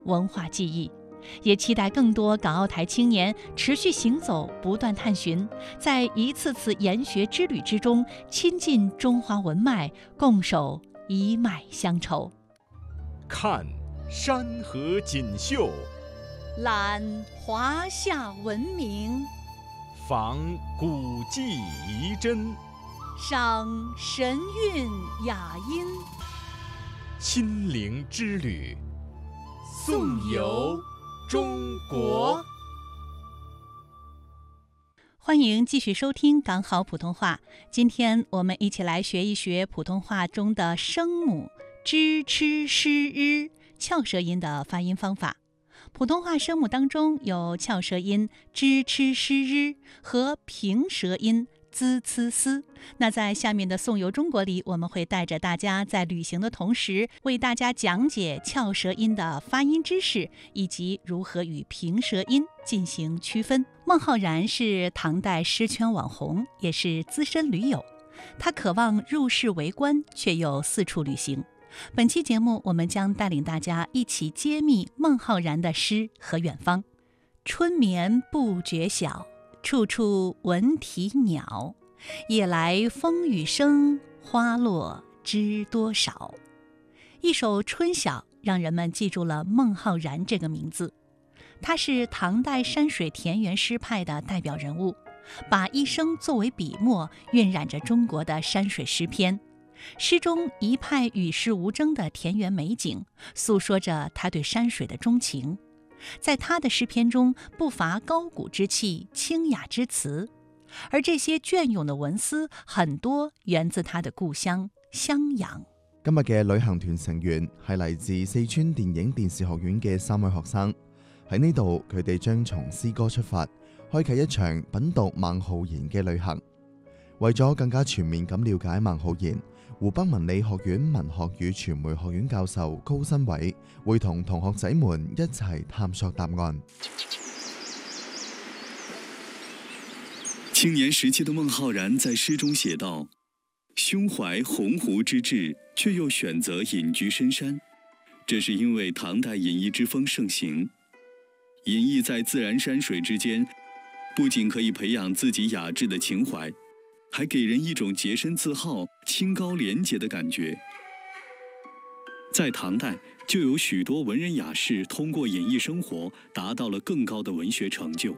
文化记忆，也期待更多港澳台青年持续行走，不断探寻，在一次次研学之旅之中，亲近中华文脉，共守一脉乡愁。 看山河锦绣， 览华夏文明， 访古迹遗珍， 赏神韵雅音， 亲临之旅，颂游中国。 欢迎继续收听港好普通话。今天我们一起来学一学普通话中的声母 zh ch sh r 翘舌音的发音方法。普通话声母当中有翘舌音 zh ch sh r 和平舌音 z c s。那在下面的颂游中国里，我们会带着大家在旅行的同时，为大家讲解翘舌音的发音知识，以及如何与平舌音进行区分。孟浩然是唐代诗圈网红，也是资深驴友。他渴望入仕为官，却又四处旅行。本期节目，我们将带领大家一起揭秘孟浩然的诗和远方。春眠不觉晓，处处闻啼鸟。夜来风雨声，花落知多少。一首《春晓》让人们记住了孟浩然这个名字。他是唐代山水田园诗派的代表人物，把一生作为笔墨，晕染着中国的山水诗篇。诗中一派与世无争的田园美景，诉说着他对山水的钟情。在他的诗篇中，不乏高古之气、清雅之词，而这些隽永的文思，很多源自他的故鄉襄陽。 今日嘅旅行團成員係嚟自四川電影電視學院嘅3位學生。喺呢度，佢哋將從詩歌出發，開啟一場品讀孟浩然嘅旅行。為咗更加全面咁了解孟浩然，湖北文理學院文學與傳媒學院教授高新偉會同同學仔們一齊探索答案。 青年時期的孟浩然在詩中寫道：胸懷鴻鵠之志，卻又選擇隱居深山。這是因為唐代隱逸之風盛行。隱逸在自然山水之間，不僅可以培養自己雅致的情懷，還給人一種潔身自好、清高廉潔的感覺。在唐代，就有許多文人雅士通過隱逸生活，達到了更高的文學成就。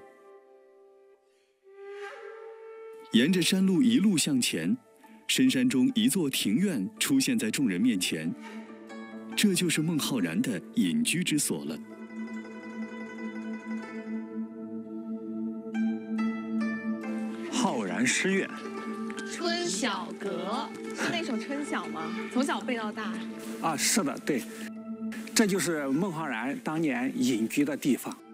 沿着山路一路向前，深山中一座庭院出現在眾人面前，這就是孟浩然的隱居之所了。 浩然詩苑， 春曉閣是那首《春曉》嗎？從小背到大。 啊，是的，對，這就是孟浩然當年隱居的地方。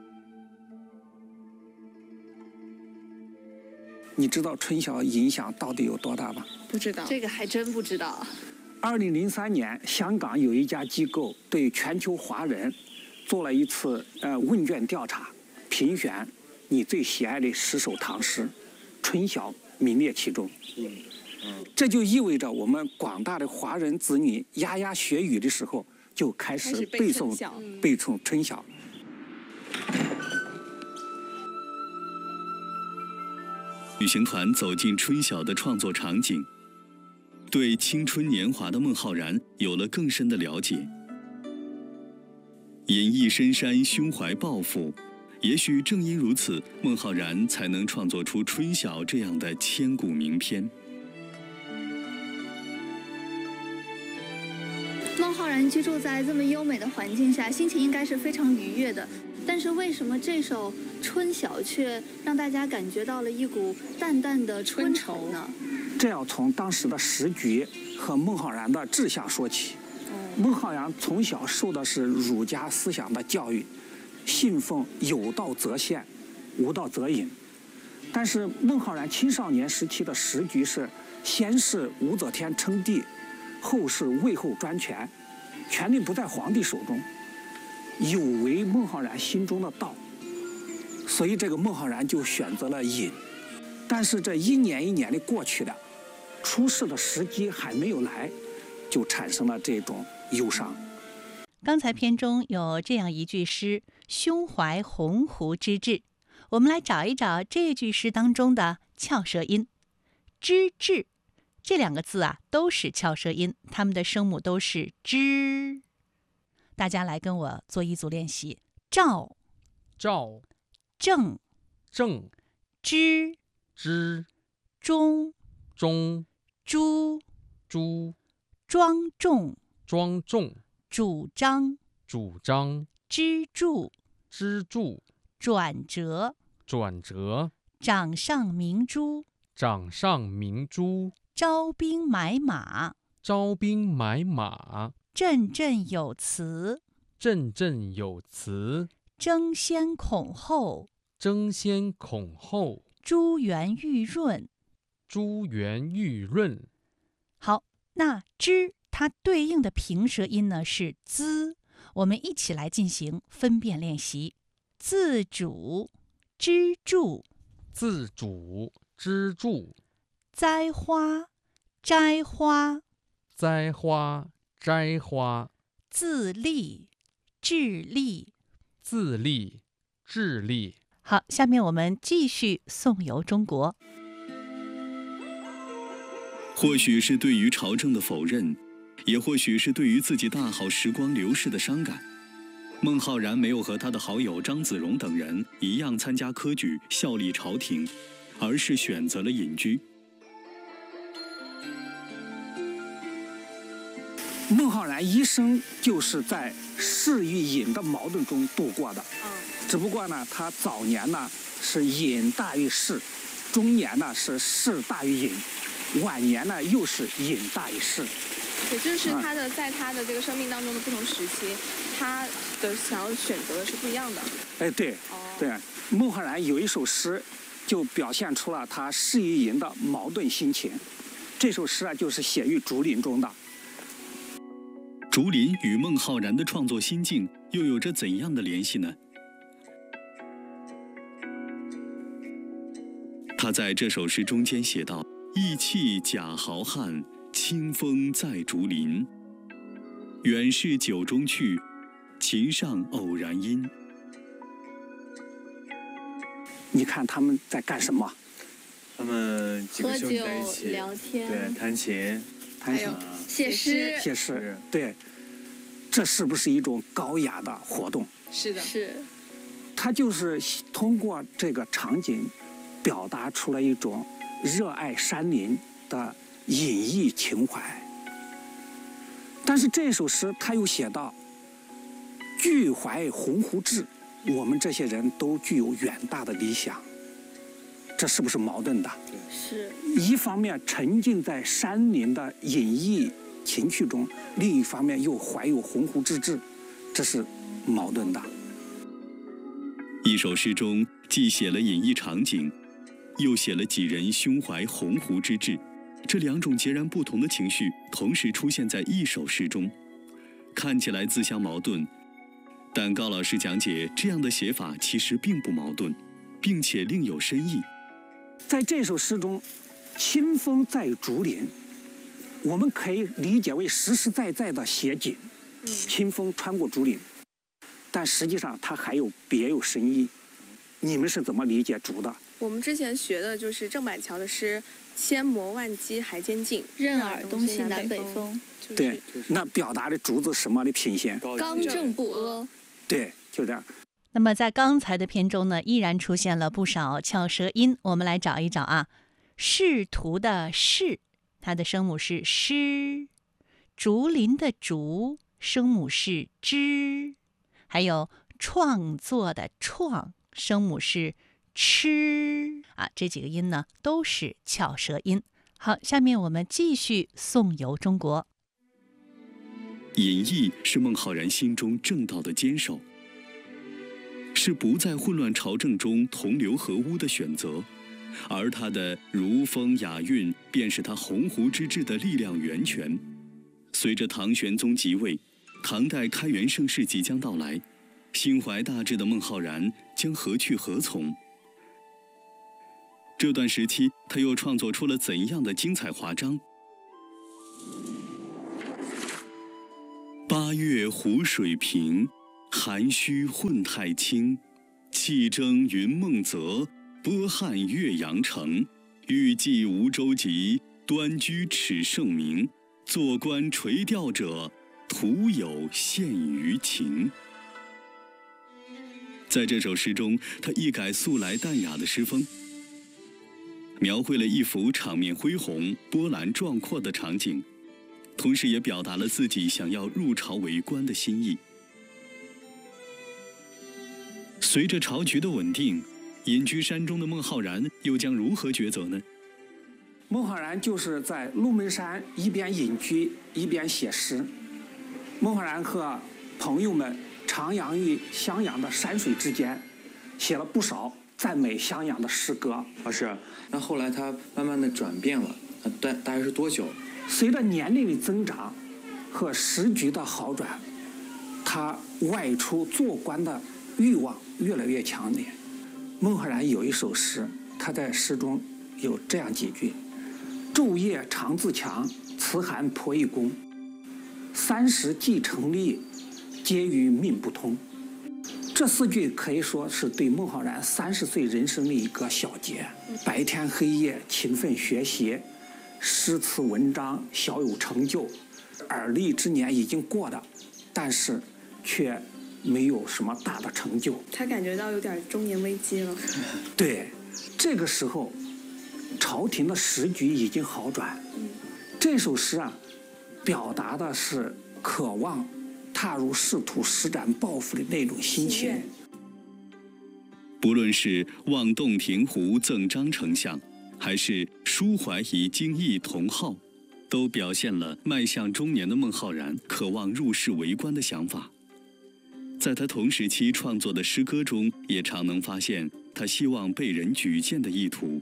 你知道春曉影響到底有多大嗎？ 不知道，這個還真不知道。 2003年，香港有一家機構對全球華人做了一次問卷調查，評選你最喜愛的10首唐詩，春曉名列其中。這就意味着我們廣大的華人子女牙牙學語的時候，就開始背誦春曉。 旅行團走進春曉的創作場景，對青春年華的孟浩然有了更深的了解。隱逸深山，胸懷抱負，也許正因如此，孟浩然才能創作出《春曉》這樣的千古名篇。 孟浩然居住在這麼優美的環境下，心情應該是非常愉悅的。但是為什麼這首《春曉》卻讓大家感覺到了一股淡淡的春愁呢？ 這要從當時的時局和孟浩然的志向說起。孟浩然從小受的是儒家思想的教育，信奉有道則現，無道則隱。但是孟浩然青少年時期的時局是，先是武則天稱帝，後是魏後專權，權力不在皇帝手中，有違孟浩然心中的道，所以這個孟浩然就選擇了隱。但是這一年一年的過去了，出世的時機還沒有來，就產生了這種憂傷。 刚才篇中有这样一句诗：胸怀鸿鹄之志。我们来找一找这句诗当中的翘舌音。之志这两个字啊，都是翘舌音，它们的声母都是之。大家来跟我做一组练习：赵、 赵、 正、 正、 之、 之、 中、 中、 朱、 朱、 庄重、 庄重、 主张、 主张、 支柱、 支柱、 转折、 转折、 掌上明珠、 掌上明珠、 招兵买马、 招兵买马、 振振有词、 振振有词、 争先恐后、 争先恐后、 珠圆玉润。 珠圆玉润。 好，那之它对应的平舌音呢是滋，我们一起来进行分辨练习。自主、支柱、 自主、支柱、 栽花、摘花、 栽花、摘花、 自立、致力。 自立、致力。 好，下面我们继续颂游中国。 或许是对于朝政的否认，也或许是对于自己大好时光流逝的伤感，孟浩然没有和他的好友张子荣等人一样参加科举效力朝廷，而是选择了隐居。 孟浩然一生就是在士与隐的矛盾中度过的。只不过呢，他早年呢是隐大于士，中年呢是士大于隐，晚年呢又是隐大于士。 也就是在他的这个生命当中的不同时期，他的想要选择的是不一样的。 哎，对，对，孟浩然有一首诗，就表现出了他士与隐的矛盾心情。这首诗啊，就是写于竹林中的。 竹林与孟浩然的创作心境又有着怎样的联系呢？他在这首诗中间写道：“意气假豪汉，清风在竹林。远是酒中趣，琴上偶然音。” 你看他们在干什么？ 他们几个兄弟在一起喝酒聊天， 对，弹琴， 还有写诗。 写诗，对，这是不是一种高雅的活动？ 是的，是。 他就是通过这个场景，表达出了一种热爱山林的隐逸情怀。但是这首诗他又写到：“俱怀鸿鹄志。”我们这些人都具有远大的理想，这是不是矛盾的？ 是。 一方面沉浸在山林的隐逸情趣中，另一方面又怀有鸿鹄之志，这是矛盾的。 一首诗中既写了隐逸场景，又写了几人胸怀鸿鹄之志，这两种截然不同的情绪同时出现在一首诗中，看起来自相矛盾。但高老师讲解，这样的写法其实并不矛盾，并且另有深意。 在这首诗中，清风在竹林，我们可以理解为实实在在的写景，清风穿过竹林，但实际上它还有别有深意。你们是怎么理解竹的？ 我们之前学的就是郑板桥的诗：“千磨万击还坚劲， 任尔东西南北风。” 对，那表达的竹子什么的品性？ 刚正不阿。 对，就这样。 那么在刚才的篇中呢，依然出现了不少翘舌音，我们来找一找啊。仕途的仕，它的声母是诗；竹林的竹，声母是之；还有创作的创，声母是吃啊。这几个音呢都是翘舌音。好，下面我们继续颂游中国。 隐逸是孟浩然心中正道的坚守，是不在混乱朝政中同流合污的选择，而他的如风雅韵便是他鸿鹄之志的力量源泉。随着唐玄宗即位，唐代开元盛世即将到来，心怀大志的孟浩然将何去何从？这段时期他又创作出了怎样的精彩华章？ 八月湖水平，涵虚混太清。气蒸云梦泽，波撼岳阳城。欲济无舟楫，端居耻圣明。坐观垂钓者，徒有羡鱼情。在这首诗中，他一改素来淡雅的诗风，描绘了一幅场面恢宏、波澜壮阔的场景，同时也表达了自己想要入朝为官的心意。随着朝局的稳定，隐居山中的孟浩然又将如何抉择呢？ 孟浩然就是在鹿门山一边隐居一边写诗。孟浩然和朋友们徜徉于襄阳的山水之间，写了不少赞美襄阳的诗歌。 是。那后来他慢慢的转变了，大概是多久？ 随着年龄的增长和时局的好转，他外出做官的欲望越来越强烈。孟浩然有一首诗，他在诗中有这样几句：昼夜常自强，辞寒颇一功。30既成立，皆与命不通。这4句可以说是对孟浩然30岁人生的一个小结。白天黑夜勤奋学习，诗词文章小有成就，而立之年已经过了，但是却没有什么大的成就。 他感觉到有点中年危机了。 对，这个时候朝廷的时局已经好转。这首诗啊，表达的是渴望踏入仕途、施展抱负的那种心情。 不论是望洞庭湖赠张丞相，还是抒怀以精益同好，都表现了迈向中年的孟浩然渴望入仕为官的想法。在他同时期创作的诗歌中，也常能发现他希望被人举荐的意图。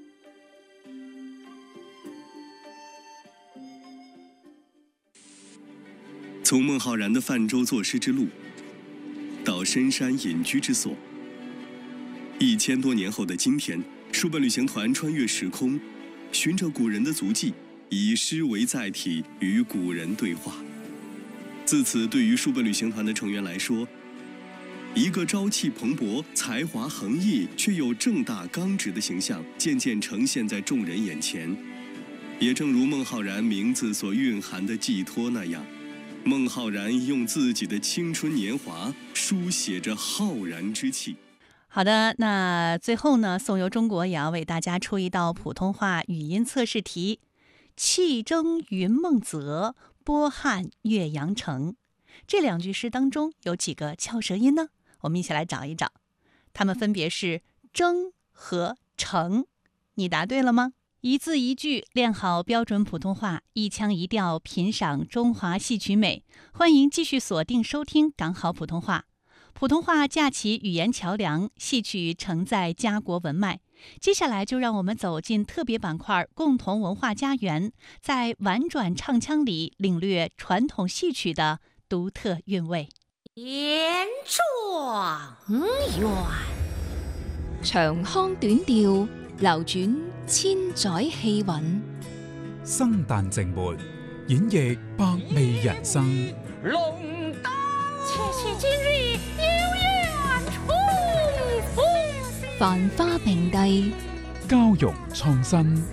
从孟浩然的泛舟作诗之路，到深山隐居之所，1000多年后的今天，书本旅行团穿越时空，循着古人的足迹，以诗为载体，与古人对话。自此，对于书本旅行团的成员来说，一个朝气蓬勃、才华横溢却又正大刚直的形象渐渐呈现在众人眼前。也正如孟浩然名字所蕴含的寄托那样，孟浩然用自己的青春年华书写着浩然之气。 好的，那最后呢，宋游中国也要为大家出一道普通话语音测试题：气蒸云梦泽，波撼岳阳城。这2句诗当中有几个翘舌音呢？我们一起来找一找，它们分别是蒸和城。你答对了吗？一字一句练好标准普通话，一腔一调品赏中华戏曲美。欢迎继续锁定收听港好普通话。普通话架起语言桥梁，戏曲承载家国文脉。接下来就让我们走进特别板块共同文化家园，在婉转唱腔里领略传统戏曲的独特韵味。 言状元，長腔短調，流轉千載氣韻。 生旦淨末，演繹百味人生。 龍燈，切切今日有緣重逢。繁花並蒂， 交融創新。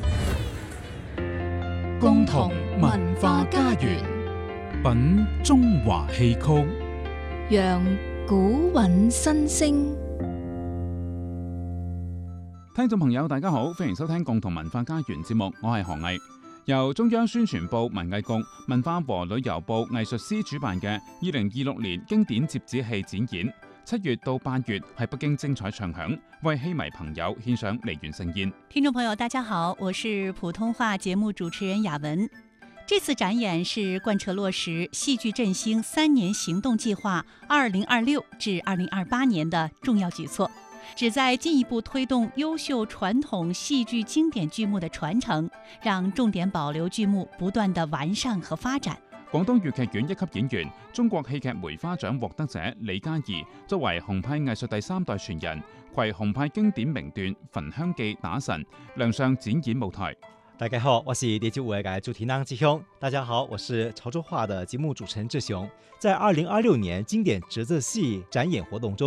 共同文化家園，品中華戲曲， 讓古韻新聲。 聽眾朋友大家好，歡迎收聽共同文化家園節目，我係何毅。由中央宣傳部文藝局、文化和旅遊部藝術司主辦嘅2026年經典折子戲展演，7月到8月喺北京精彩唱響，為戲迷朋友獻上梨園盛宴。 聽眾朋友大家好，我是普通話節目主持人雅文。這次展演是貫徹落實戲劇振興3年行動計劃2026至2028年的重要舉措，旨在進一步推動優秀傳統戲劇經典劇目的傳承，讓重點保留劇目不斷的完善和發展。 廣東粵劇院1級演員、中國戲劇梅花獎獲得者李嘉怡，作為洪派藝術第3代傳人，攜洪派經典名段《焚香記》打神亮相展演舞台。 大家好，我是第95屆主题人志雄。大家好，我是潮州话的节目主持人志雄。在2026年经典折子戏展演活动中，